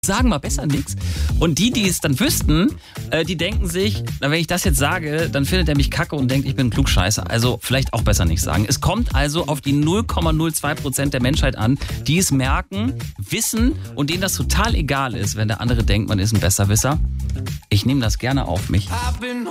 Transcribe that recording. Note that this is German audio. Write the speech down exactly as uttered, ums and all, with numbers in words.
sagen mal besser nichts. Und die, die es dann wüssten, äh, die denken sich, na, wenn ich das jetzt sage, dann findet er mich kacke und denkt, ich bin ein Klugscheißer. Also vielleicht auch besser nicht sagen. Es kommt also auf die null Komma null zwei Prozent der Menschheit an, die es merken, wissen und denen das total egal ist, wenn der andere denkt, man ist ein Besserwisser. Ich nehme das gerne auf mich.